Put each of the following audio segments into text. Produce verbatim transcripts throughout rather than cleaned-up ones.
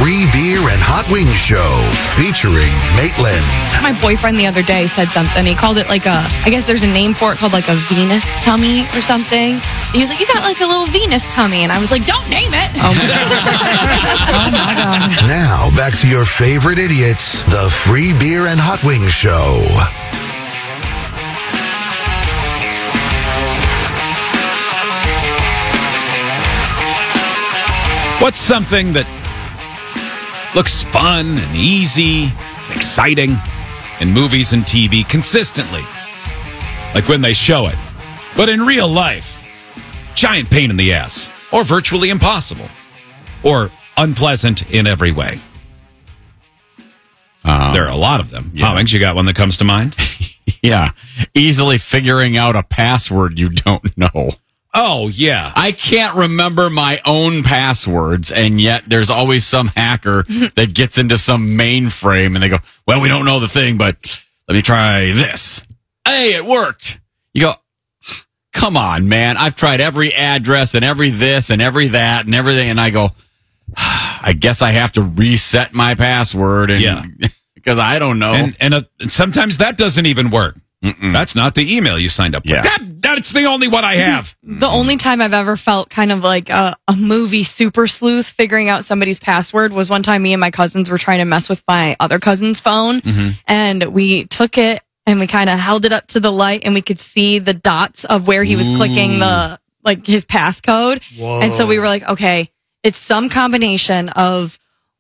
Free Beer and Hot Wings Show featuring Maitland. My boyfriend the other day said something. He called it like a, I guess there's a name for it called like a Venus tummy or something. He was like, you got like a little Venus tummy. And I was like, don't name it. Oh my God. Oh my God. Now back to your favorite idiots, the Free Beer and Hot Wings Show. What's something that looks fun and easy, exciting in movies and T V consistently? Like when they show it. But in real life, giant pain in the ass. Or virtually impossible. Or unpleasant in every way. Um, there are a lot of them. yeah. Hommings, you got one that comes to mind? Yeah. Easily figuring out a password you don't know. Oh, yeah. I can't remember my own passwords, and yet there's always some hacker that gets into some mainframe, and they go, well, we don't know the thing, but let me try this. Hey, it worked. You go, come on, man. I've tried every address and every this and every that and everything, and I go, I guess I have to reset my password, and Yeah. because I don't know. And, and, uh, and sometimes that doesn't even work. Mm-mm. That's not the email you signed up with. Yeah. That, that's the only one I have. The only time I've ever felt kind of like a, a movie super sleuth figuring out somebody's password was one time me and my cousins were trying to mess with my other cousin's phone. Mm-hmm. And we took it and we kind of held it up to the light and we could see the dots of where he was Ooh. clicking the, like his passcode. Whoa. And so we were like, okay, it's some combination of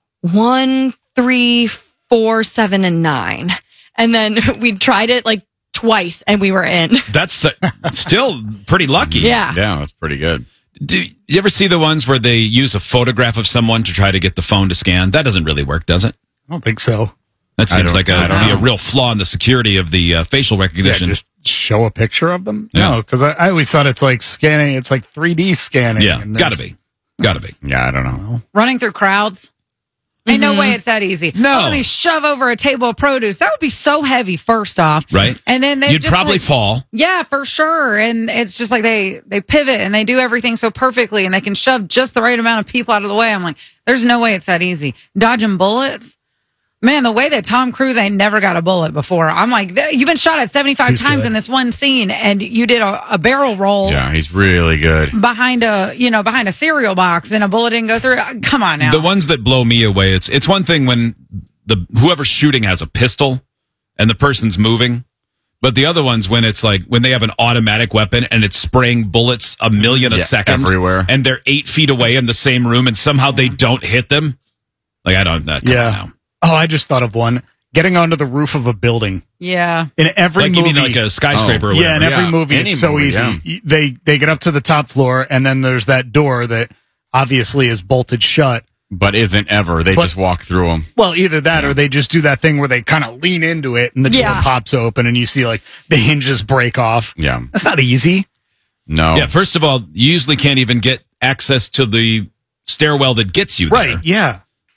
one, three, four, seven, and nine. And then we tried it like twice and we were in. That's uh, still pretty lucky. Yeah. Yeah, that's pretty good. Do you ever see the ones where they use a photograph of someone to try to get the phone to scan? That doesn't really work, does it? I don't think so. That I seems don't- like a, I don't be a know. real flaw in the security of the uh, facial Yeah, recognition. just show a picture of them. Yeah. No, because I, I always thought it's like scanning. It's like three D scanning. Yeah, and gotta there's- be. Gotta be. Yeah, I don't know. Running through crowds. Ain't no way it's that easy. No. Oh, let me shove over a table of produce. That would be so heavy, first off. Right. And then they You'd just probably like- fall. Yeah, for sure. And it's just like they, they pivot and they do everything so perfectly and they can shove just the right amount of people out of the way. I'm like, there's no way it's that easy. Dodging bullets. Man, the way that Tom Cruise ain't never got a bullet before. I'm like, you've been shot at seventy-five He's times good. in this one scene and you did a, a barrel roll Yeah, he's really good. behind a, you know, behind a cereal box and a bullet didn't go through. Come on now. The ones that blow me away, it's it's one thing when the whoever's shooting has a pistol and the person's moving, but the other ones when it's like when they have an automatic weapon and it's spraying bullets a million a Yeah, second everywhere. and they're eight feet away in the same room and somehow they don't hit them. Like I don't. Uh, come Yeah. on now. Oh, I just thought of one. Getting onto the roof of a building. yeah. In every Like you movie. mean like a skyscraper? Oh, or whatever. yeah, in every Yeah, movie, any it's so movie, easy. yeah. Y- They they get up to the top floor, and then there's that door that obviously is bolted shut. But isn't ever. They But- just walk through them. Well, either that or they just do that thing where they kind of lean into it, and the Yeah. door pops open, and you see like the hinges break off. Yeah. That's not easy. No. Yeah. First of all, you usually can't even get access to the stairwell that gets you there. Right, yeah.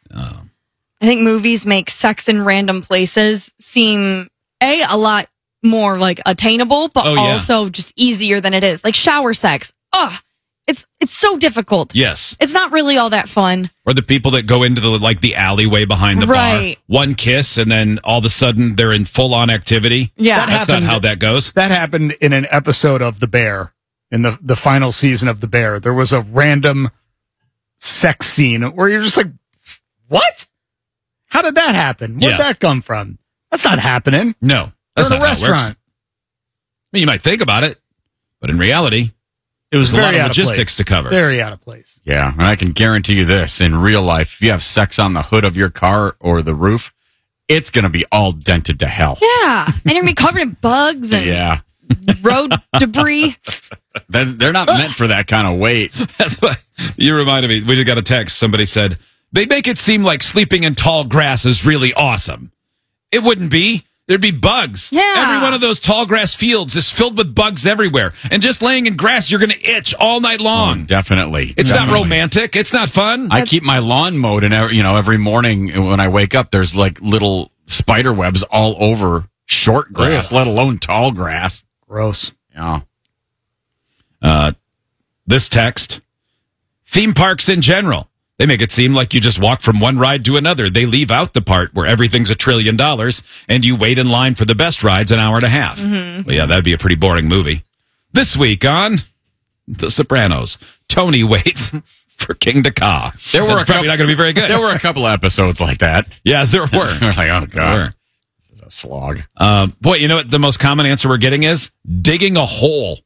I think movies make sex in random places seem a a lot more like attainable, but Oh, yeah. also just easier than it is. Like shower sex. Ugh, it's it's so difficult. Yes. It's not really all that fun. Or the people that go into the like the alleyway behind the Right. bar, one kiss, and then all of a sudden they're in full on activity. Yeah. That That's not happened- how that goes. That happened in an episode of The Bear, in the, the final season of The Bear. There was a random sex scene where you're just like, what? How did that happen? Where'd Yeah. that come from? That's not happening. No, They're that's in a not how it works. restaurant. I mean, you might think about it, but in reality, It was there's a lot very of out of logistics place. to cover. Very out of place. Yeah. And I can guarantee you this in real life, if you have sex on the hood of your car or the roof, it's going to be all dented to hell. Yeah, and you're gonna be covered in bugs and Yeah. road debris. They're, they're not meant for that kind of weight. That's what you reminded me. We just got a text. Somebody said they make it seem like sleeping in tall grass is really awesome. It wouldn't be. There'd be bugs. Yeah. Every one of those tall grass fields is filled with bugs everywhere. And just laying in grass, you're going to itch all night long. Oh, definitely. It's Definitely. not romantic. It's not fun. I keep my lawn mowed, and every- you know, every morning when I wake up, there's like little spider webs all over short grass, let alone tall grass. Gross. Yeah. Uh, this text, theme parks in general. They make it seem like you just walk from one ride to another. They leave out the part where everything's a trillion dollars and you wait in line for the best rides an hour and a half. Mm-hmm. Well, yeah, that'd be a pretty boring movie. This week on The Sopranos, Tony waits for King to Ka. There were That's a probably couple, not going to be very good. There were a couple episodes like that. Yeah, there were. We're like, oh, There God. were. This is a slog. Um, boy, you know what the most common answer we're getting is? Digging a hole.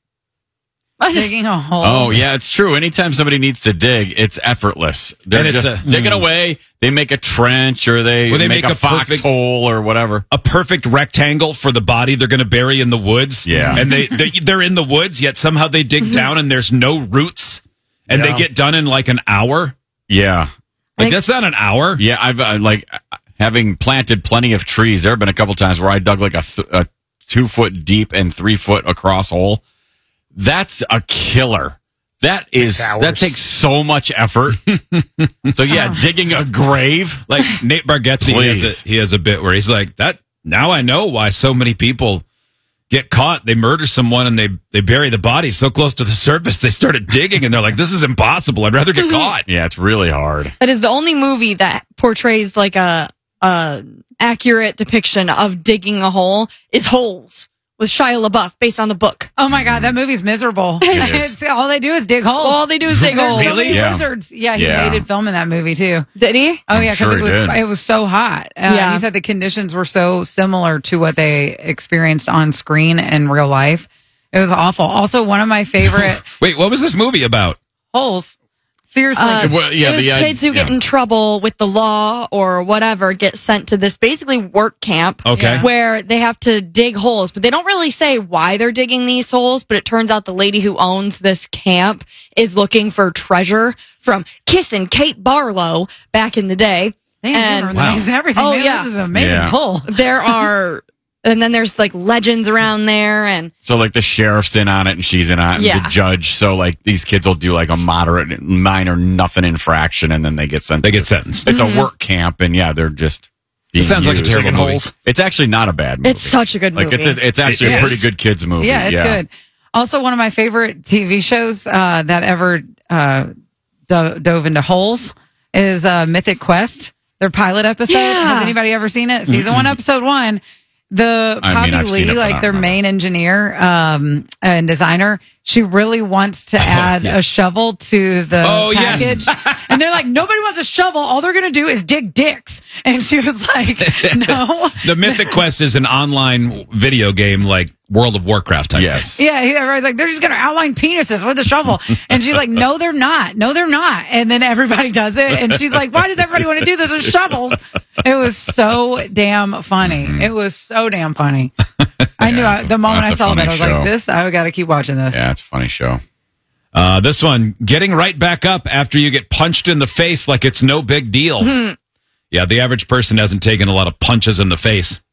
Digging a hole. Oh, yeah, it's true. Anytime somebody needs to dig, it's effortless. They're And it's just a- digging away. They make a trench or they, Or they make, make a, a perfect- foxhole or whatever. A perfect rectangle for the body they're going to bury in the woods. Yeah. And they, they, they're in the woods, yet somehow they dig down and there's no roots. And Yeah. they get done in like an hour. Yeah. Like, Like- that's not an hour. Yeah, I've uh, like having planted plenty of trees. There have been a couple times where I dug like a, th- a two foot deep and three foot across hole. That's a killer. That is Takes hours. that takes so much effort. So yeah, digging a grave. Like Nate Bargatze, he has, Please. a, he has a bit where he's like, that. Now I know why so many people get caught. They murder someone and they, they bury the body so close to the surface. They started digging and they're like, this is impossible. I'd rather get caught. Yeah, it's really hard. That is the only movie that portrays like a, a accurate depiction of digging a hole is Holes with Shia LaBeouf based on the book. Oh my God, that movie's miserable. It is. It's, all they do is dig holes. All they do is dig There's holes. so many Yeah. lizards. Yeah, he Yeah. hated filming that movie too. Did he? Oh I'm yeah, because sure it he was did. it was so hot. Uh, Yeah. He said the conditions were so similar to what they experienced on screen in real life. It was awful. Also, one of my favorite Wait, what was this movie about? holes. Seriously, Uh, Well, yeah, it was the, uh, kids who get yeah. in trouble with the law or whatever get sent to this basically work camp Okay. where they have to dig holes, but they don't really say why they're digging these holes. But it turns out the lady who owns this camp is looking for treasure from Kissin' Kate Barlow back in the day. Damn, and you remember the names and everything. Oh, Man, yeah. this is an amazing Yeah. pull. there are, and then there's like legends around there, and So like the sheriff's in on it and she's in on it, and Yeah. the judge. So like these kids will do like a moderate, minor, nothing infraction, and then they get sent. They get sentenced. It's a work camp, and yeah, they're just. It sounds like a used. terrible Digging movie. holes. It's actually not a bad movie. it's such a good movie. like it's a, it's actually It a pretty is. good kids movie. Yeah, it's good. Also, one of my favorite T V shows uh, that ever uh, do- dove into holes is uh, Mythic Quest. Their pilot episode. Yeah. Has anybody ever seen it? Season one, episode one. The I Poppy mean, I've seen Lee, it, but I like don't their remember. main engineer um, and designer, she really wants to add yeah. a shovel to the Oh, yes. package. And they're like, nobody wants a shovel. All they're going to do is dig dicks. And she was like, no. The Mythic Quest is an online video game like World of Warcraft type. Yes. Yeah, he- everybody's like, they're just going to outline penises with a shovel. And she's like, no, they're not. No, they're not. And then everybody does it. And she's like, why does everybody want to do this with shovels? It was so damn funny. It was so damn funny. I knew I, it's a- the moment I that's a saw that, funny I was show. like, this, I got to keep watching this. Yeah, it's a funny show. Uh, this one, getting right back up after you get punched in the face like it's no big deal. Yeah, the average person hasn't taken a lot of punches in the face.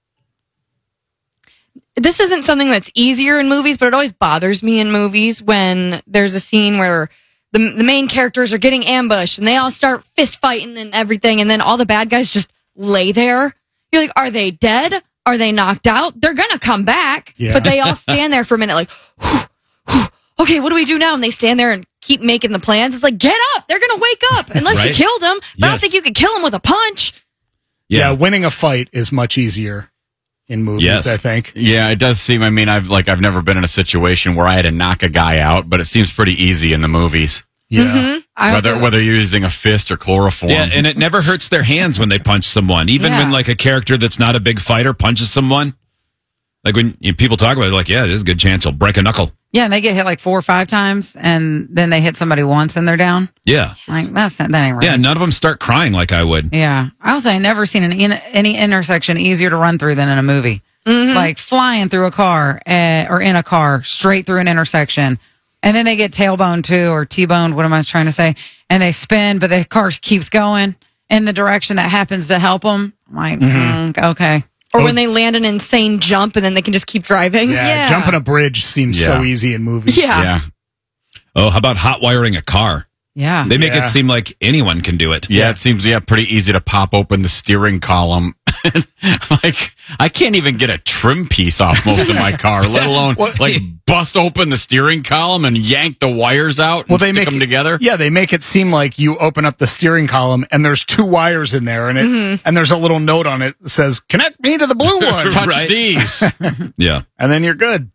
This isn't something that's easier in movies, but it always bothers me in movies when there's a scene where the, the main characters are getting ambushed and they all start fist fighting and everything, and then all the bad guys just lay there. You're like, are they dead? Are they knocked out? They're gonna come back, Yeah. but they all stand there for a minute, like, whew, whew, okay, what do we do now? And they stand there and keep making the plans. It's like, get up! They're gonna wake up unless you Right. killed them. But I don't Yes. think you could kill them with a punch. Yeah, winning a fight is much easier in movies, Yes. I think. Yeah, it does seem. I mean, I've like I've never been in a situation where I had to knock a guy out, but it seems pretty easy in the movies. Yeah. I Whether also- whether you're using a fist or chloroform. Yeah, and it never hurts their hands when they punch someone. Even Yeah. when like a character that's not a big fighter punches someone. Like when you, people talk about it, like, yeah, there's a good chance he'll break a knuckle. yeah, and they get hit like four or five times, and then they hit somebody once and they're down. Yeah. Like, that's not, that ain't right. Yeah, none of them start crying like I would. Yeah. I also ain't never seen an, in, any intersection easier to run through than in a movie. Like flying through a car uh, or in a car straight through an intersection. And then they get tailboned too, or T-boned. What am I trying to say? And they spin, but the car keeps going in the direction that happens to help them. I'm like, mm, okay. Or when they land an insane jump and then they can just keep driving. Yeah, Yeah. jumping a bridge seems so Yeah. easy in movies. Yeah. yeah, Oh, how about hot wiring a car? Yeah. They make Yeah. it seem like anyone can do it. yeah. It seems yeah pretty easy to pop open the steering column like, I can't even get a trim piece off most of my car, let alone like bust open the steering column and yank the wires out and Well, they stick make them it- together. Yeah, they make it seem like you open up the steering column and there's two wires in there, and it Mm-hmm. and there's a little note on it that says "Connect me to the blue one," Touch Right. these. Yeah. and then you're good.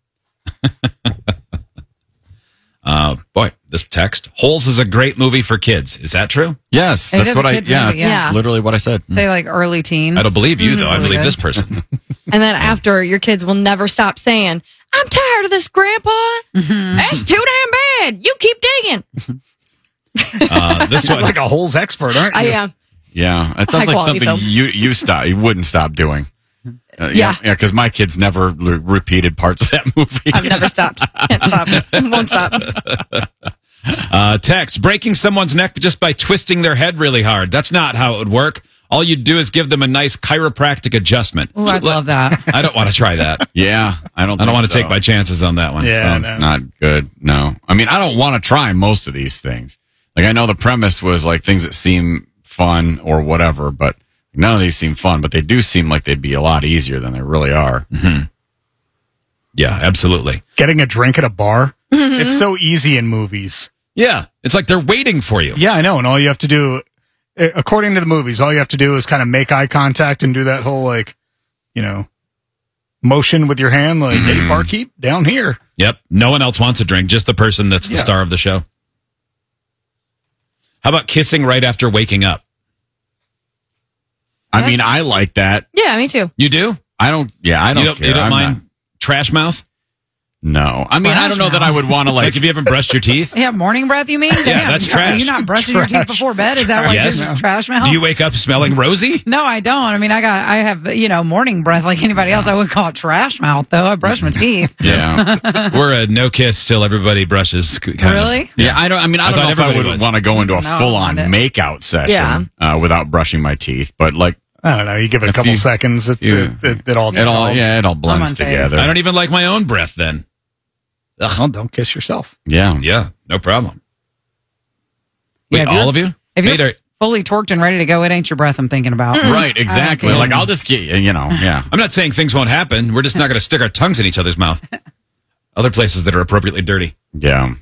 Uh, boy, this text. Holes is a great movie for kids. Is that true? Yes, It that's is what a I. kid's Yeah, movie, it's yeah. literally what I said. They like early teens. I don't believe you, though. I Really believe good. this person. And then after, your kids will never stop saying, I'm tired of this, Grandpa. That's too damn bad. You keep digging. Uh, this You're one. like a holes expert, aren't you? I am. Yeah, it sounds High like quality something film. you you stop you wouldn't stop doing. Uh, Yeah. yeah, because my kids never l- repeated parts of that movie. I've never stopped. Can't stop. Won't stop. Uh, text. Breaking someone's neck just by twisting their head really hard. That's not how it would work. All you'd do is give them a nice chiropractic adjustment. Ooh, I'd love that. I don't want to try that. Yeah, I don't. I don't think want to so. take my chances on that one. Yeah. Sounds no. not good. No, I mean I don't want to try most of these things. Like I know the premise was like things that seem fun or whatever, but none of these seem fun. But they do seem like they'd be a lot easier than they really are. Yeah, absolutely. Getting a drink at a bar, it's so easy in movies. Yeah. It's like they're waiting for you. Yeah, I know. And all you have to do, eh, according to the movies, all you have to do is kind of make eye contact and do that whole, like, you know, motion with your hand, like, hey, barkeep, down here. Yep. No one else wants a drink, just the person that's the Yeah. star of the show. How about kissing right after waking up? I mean, I like that. Yeah, me too. You do? I don't. Yeah, I don't you don't, care. you don't I'm mind not- trash mouth? no, I mean, I don't know that I would want to Like, like. if you haven't brushed your teeth? Yeah, morning breath, you mean? Yeah, that's Are trash. you not brushing your teeth before bed? Is that why Yes. this is trash mouth? Do you wake up smelling rosy? No, I don't. I mean, I got, I have, you know, morning breath like anybody else. I wouldn't call it trash mouth, though. I brush my teeth. yeah, We're a no kiss till everybody brushes. Kind of. Really? yeah. I don't. I mean, I, I don't thought know if I everybody would was. want to go into a No, full I on wouldn't. makeout session uh, without brushing my teeth, but like I don't know. You give it a If couple you- seconds, it's, you- it, it, it all it all. dissolves. Yeah, it all blends on taste. together. I don't even like my own breath then. Well, don't kiss yourself. yeah. Yeah, no problem. Yeah, Wait, if you're- all of you? If Wait, you're are- fully torked and ready to go, it ain't your breath I'm thinking about. Right, exactly. Okay. Like I'll just get you know, yeah. I'm not saying things won't happen. We're just not going to stick our tongues in each other's mouth. Other places that are appropriately dirty. Yeah.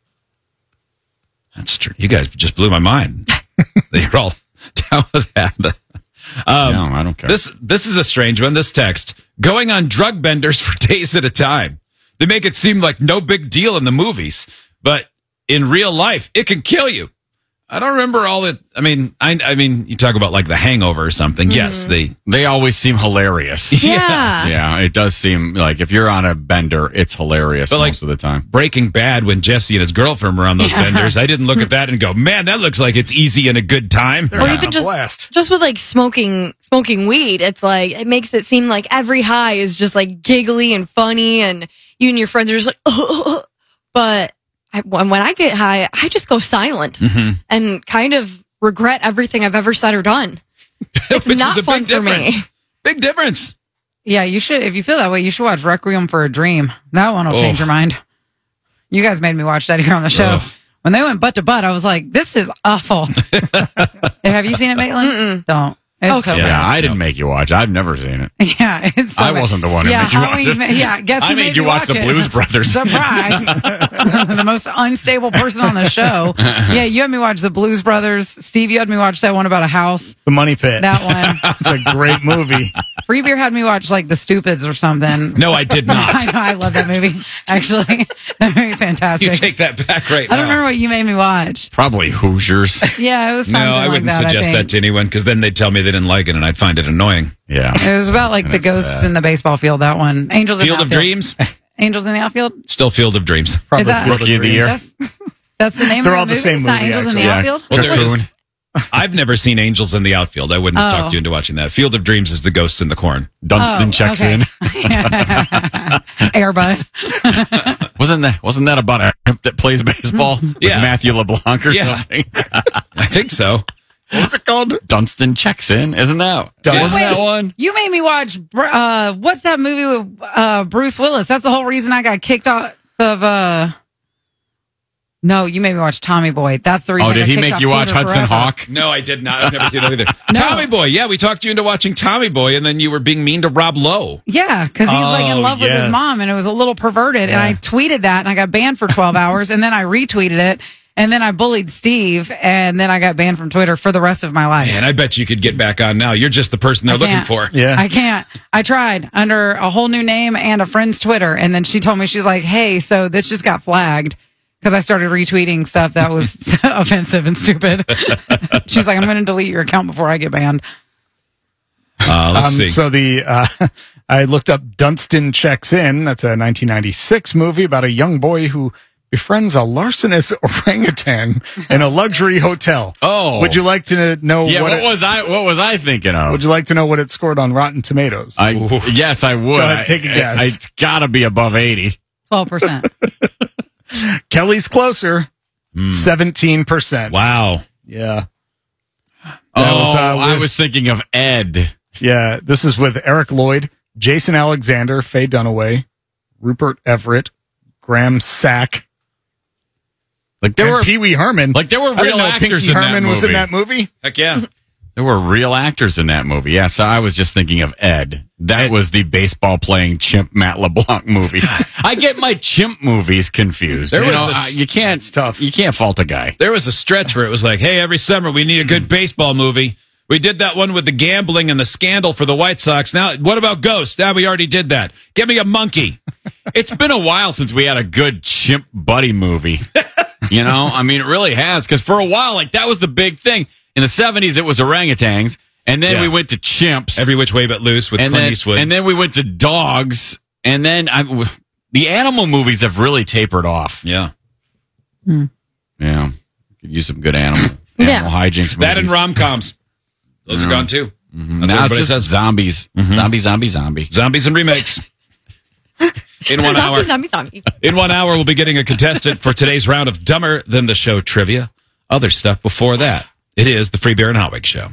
That's true. You guys just blew my mind. You're all down with that. Um, no, I don't care. This this is a strange one. This text: going on drug benders for days at a time. They make it seem like no big deal in the movies, but in real life, it can kill you. I don't remember all it. I mean, I, I mean, you talk about like The Hangover or something. Yes, they. They always seem hilarious. Yeah. Yeah, it does seem like if you're on a bender, it's hilarious But, like, most of the time. Breaking Bad, when Jesse and his girlfriend were on those benders, I didn't look at that and go, "Man, that looks like it's easy and a good time." Or even a just blast. just with like smoking smoking weed, it's like it makes it seem like every high is just like giggly and funny, and you and your friends are just like, oh. But I, when when I get high, I just go silent and kind of regret everything I've ever said or done. It's Which not is a fun big for me. difference. Big difference. Yeah, you should. If you feel that way, you should watch Requiem for a Dream. That one will Oh. change your mind. You guys made me watch that here on the show. Oh. When they went butt to butt, I was like, "This is awful." Have you seen it, Maitland? Don't. It's Okay. so Yeah, bad. I didn't make you watch. I've never seen it. Yeah, it's so I bad. wasn't the one who yeah, made you watch Halloween's it. ma- yeah, guess I who made made you me watch The it? Blues Brothers. Surprise! The most unstable person on the show. Yeah, you had me watch The Blues Brothers. Steve, you had me watch that one about a house. The Money Pit. That one. It's a great movie. Free Beer had me watch like The Stupids or something. No, I did I not. know, I love that movie. Actually, that movie's fantastic. You take that back right I now. don't remember what you made me watch. Probably Hoosiers. Yeah, it was No, something I like wouldn't that, I suggest think. that to anyone because then they'd tell me they didn't like it and I'd find it annoying. Yeah. It was about like the That's ghosts sad. in the baseball field. That one, Angels Field in of the outfield. Dreams, Angels in the outfield. still Field of Dreams. Probably Is that- Field Rookie of the Dreams. year. That's, that's the name They're of all the the movie. same It's not movie, Angels in the actually. Yeah. outfield. Well, there is- Cocoon. I've never seen Angels in the Outfield. I wouldn't have Oh. talked you into watching that. Field of Dreams is the ghosts in the corn. Dunstan Oh, checks okay. in. Airbud. Wasn't that wasn't that about a imp that plays baseball with Yeah. Matthew LeBlanc or Yeah. something? I think so. What's it called? Dunstan checks in, isn't that? Dunstan- Wasn't that Wait, one? You made me watch. Br- Uh, what's that movie with uh, Bruce Willis? That's the whole reason I got kicked off of uh, No, you made me watch Tommy Boy. That's the reason. Oh, did I he kicked make off you watch Twitter Hudson forever. Hawk? No, I did not. I've never seen that either. No. Tommy Boy. Yeah, we talked you into watching Tommy Boy, and then you were being mean to Rob Lowe. Yeah, because he's like in Oh, love with yeah. his mom, and it was a little perverted. And I tweeted that, and I got banned for twelve hours, and then I retweeted it, and then I bullied Steve, and then I got banned from Twitter for the rest of my life. Man, I bet you could get back on now. You're just the person they're I looking can't. for. Yeah. I can't. I tried under a whole new name and a friend's Twitter, and then she told me, she's like, "Hey, so this just got flagged." Because I started retweeting stuff that was offensive and stupid. She's like, I'm going to delete your account before I get banned. Uh, let's Um, see. so the uh, I looked up Dunstan Checks In. That's a nineteen ninety-six movie about a young boy who befriends a larcenous orangutan in a luxury hotel. Oh. Would you like to know Yeah, what, what it- was I what was I thinking of? Would you like to know what it scored on Rotten Tomatoes? I yes, I would. Go ahead, take a I- guess. I- it's got to be above eighty. twelve percent. Kelly's closer. seventeen percent. wow. Yeah. Oh, That was, uh, I with- was thinking of Ed. Yeah. This is with Eric Lloyd, Jason Alexander, Faye Dunaway, Rupert Everett, Graham Sack, Like there and were Pee Wee Herman. like there were I didn't real know actors Pinky in Herman that was in movie. that movie. Heck yeah. There were real actors in that movie. Yeah, so I was just thinking of Ed. That Ed. was the baseball playing chimp Matt LeBlanc movie. I get my chimp movies confused. There you, was know, a s- I- you can't It's tough. You can't fault a guy. There was a stretch where it was like, hey, every summer we need a good baseball movie. We did that one with the gambling and the scandal for the White Sox. Now, what about Ghost? Now we already did that. Give me a monkey. It's been a while since we had a good chimp buddy movie. You know, I mean, it really has. Because for a while, like that was the big thing in the seventies. It was orangutans, and then Yeah. we went to chimps, Every Which Way But Loose with and Clint then Eastwood. and then we went to dogs, and then I, the animal movies have really tapered off. yeah. Yeah, could use some good animal Yeah. animal hijinks. Movies. That and rom-coms. Those are gone too. That's what Now it's everybody just says. zombies, zombie, zombie, zombie. Zombies and remakes. In one hour. Zombie, zombie, zombie. In one hour, we'll be getting a contestant for today's round of Dumber Than the Show trivia. Other stuff before that. It is the Free Beer and Hot Wings Show.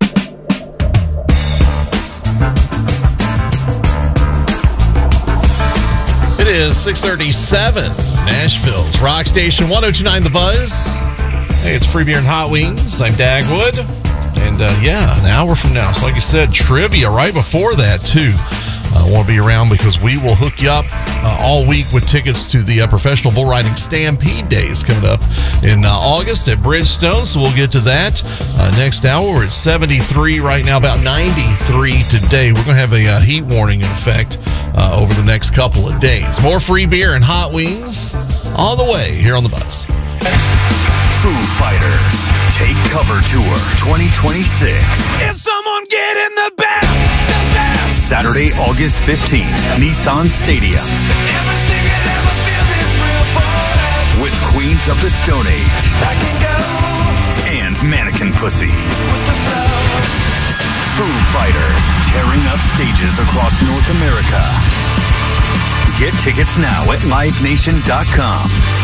It is six thirty-seven, Nashville's Rock Station one oh two point nine The Buzz. Hey, it's Free Beer and Hot Wings. I'm Dagwood. And uh, yeah, an hour from now. So like you said, trivia right before that, too. I uh, want to be around because we will hook you up uh, all week with tickets to the uh, Professional Bull Riding Stampede Days coming up in uh, August at Bridgestone. So we'll get to that uh, next hour. We're at seventy-three right now, about ninety-three today. We're going to have a uh, heat warning in effect uh, over the next couple of days. More free beer and hot wings on the way here on The Buzz. Foo Fighters Take Cover Tour twenty twenty-six. Is someone getting the best? The best? Saturday, August fifteenth, Nissan Stadium. Everything could ever feel this real forever. With Queens of the Stone Age I can go and Mannequin Pussy. with the flow. Foo Fighters tearing up stages across North America. Get tickets now at live nation dot com.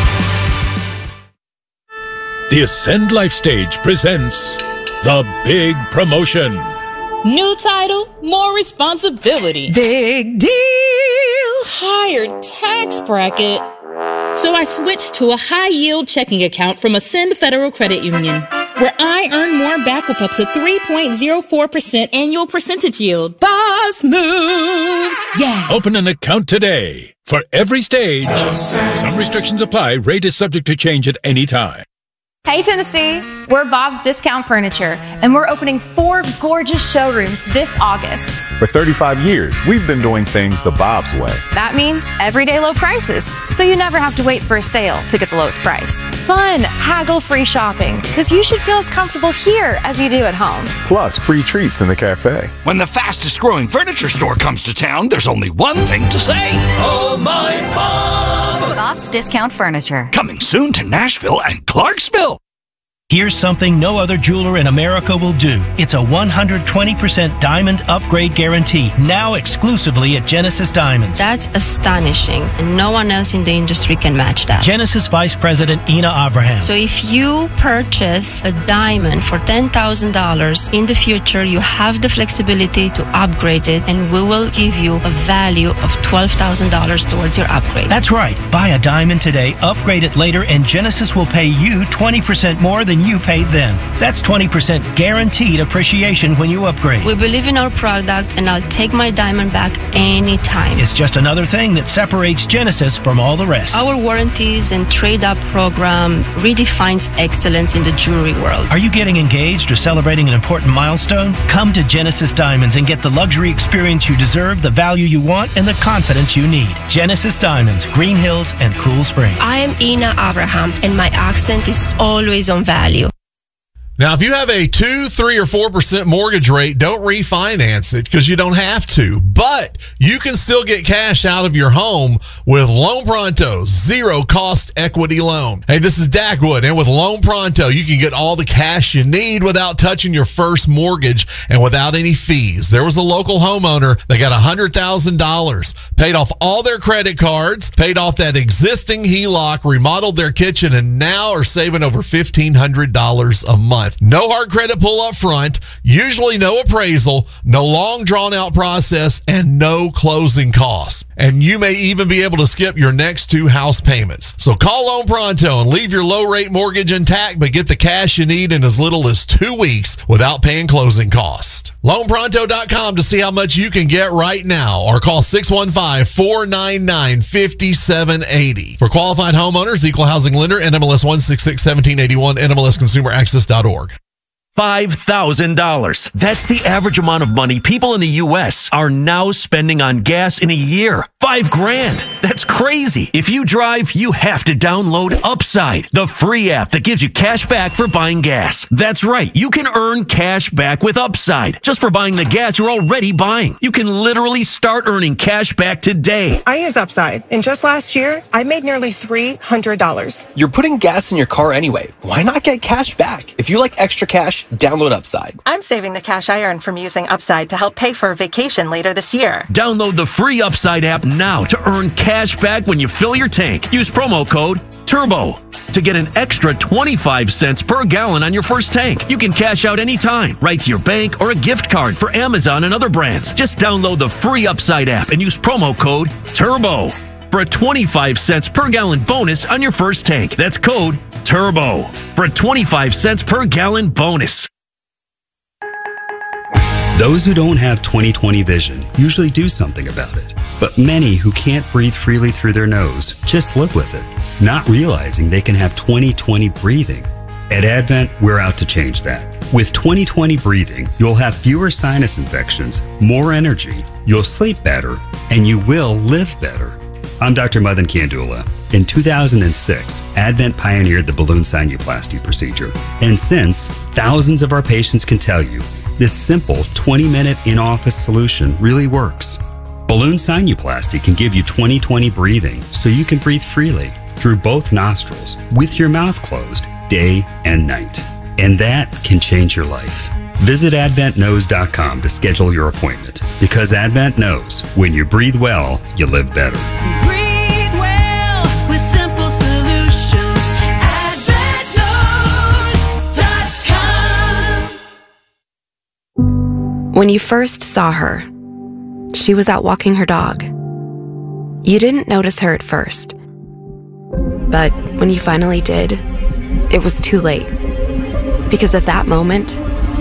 The Ascend Life Stage presents The Big Promotion. New title, more responsibility. Big deal. Higher tax bracket. So I switched to a high yield checking account from Ascend Federal Credit Union, where I earn more back with up to three point zero four percent annual percentage yield. Boss moves. Yeah. Open an account today. For every stage, some restrictions apply. Rate is subject to change at any time. Hey Tennessee, we're Bob's Discount Furniture, and we're opening four gorgeous showrooms this August. For thirty-five years, we've been doing things the Bob's way. That means everyday low prices, so you never have to wait for a sale to get the lowest price. Fun, haggle-free shopping, because you should feel as comfortable here as you do at home. Plus, free treats in the cafe. When the fastest growing furniture store comes to town, there's only one thing to say. Oh my Bob! Bob's Discount Furniture. Coming soon to Nashville and Clarksville. Here's something no other jeweler in America will do. It's a one hundred twenty percent diamond upgrade guarantee, now exclusively at Genesis Diamonds. That's astonishing, and no one else in the industry can match that. Genesis Vice President Ina Avraham. So if you purchase a diamond for ten thousand dollars, in the future you have the flexibility to upgrade it, and we will give you a value of twelve thousand dollars towards your upgrade. That's right. Buy a diamond today, upgrade it later, and Genesis will pay you twenty percent more than you paid then. That's twenty percent guaranteed appreciation when you upgrade. We believe in our product, and I'll take my diamond back anytime. It's just another thing that separates Genesis from all the rest. Our warranties and trade-up program redefines excellence in the jewelry world. Are you getting engaged or celebrating an important milestone? Come to Genesis Diamonds and get the luxury experience you deserve, the value you want, and the confidence you need. Genesis Diamonds, Green Hills, and Cool Springs. I am Ina Avraham, and my accent is always on value. Now, if you have a two, three, or four percent mortgage rate, don't refinance it because you don't have to. But you can still get cash out of your home with Loan Pronto's zero cost equity loan. Hey, this is Dagwood, and with Loan Pronto, you can get all the cash you need without touching your first mortgage and without any fees. There was a local homeowner that got one hundred thousand dollars, paid off all their credit cards, paid off that existing H E L O C, remodeled their kitchen, and now are saving over fifteen hundred dollars a month. No hard credit pull up front, usually no appraisal, no long drawn out process, and no closing costs. And you may even be able to skip your next two house payments. So call Loan Pronto and leave your low rate mortgage intact, but get the cash you need in as little as two weeks without paying closing costs. loan pronto dot com to see how much you can get right now, or call six one five, four nine nine, five seven eight zero. For qualified homeowners, equal housing lender, N M L S one six six one seven eight one, N M L S consumer access dot org. five thousand dollars. That's the average amount of money people in the U S are now spending on gas in a year. Five grand. That's crazy. If you drive, you have to download Upside, the free app that gives you cash back for buying gas. That's right. You can earn cash back with Upside just for buying the gas you're already buying. You can literally start earning cash back today. I use Upside, and just last year, I made nearly three hundred dollars. You're putting gas in your car anyway. Why not get cash back? If you like extra cash, download Upside. I'm saving the cash I earn from using Upside to help pay for a vacation later this year. Download the free Upside app now to earn cash back when you fill your tank. Use promo code TURBO to get an extra twenty-five cents per gallon on your first tank. You can cash out anytime, right to your bank or a gift card for Amazon and other brands. Just download the free Upside app and use promo code TURBO for a twenty-five cents per gallon bonus on your first tank. That's code TURBO for a twenty-five cents per gallon bonus. Those who don't have twenty twenty vision usually do something about it. But many who can't breathe freely through their nose just live with it, not realizing they can have twenty twenty breathing. At Advent, we're out to change that. With twenty twenty breathing, you'll have fewer sinus infections, more energy, you'll sleep better, and you will live better. I'm Doctor Madan Kandula. In two thousand six, Advent pioneered the balloon sinuplasty procedure. And since, thousands of our patients can tell you, this simple twenty minute in-office solution really works. Balloon sinuplasty can give you twenty twenty breathing so you can breathe freely through both nostrils with your mouth closed day and night. And that can change your life. Visit advent knows dot com to schedule your appointment, because Advent knows when you breathe well, you live better. Breathe well with simple solutions. advent knows dot com. When you first saw her, she was out walking her dog. You didn't notice her at first, but when you finally did, it was too late. Because at that moment,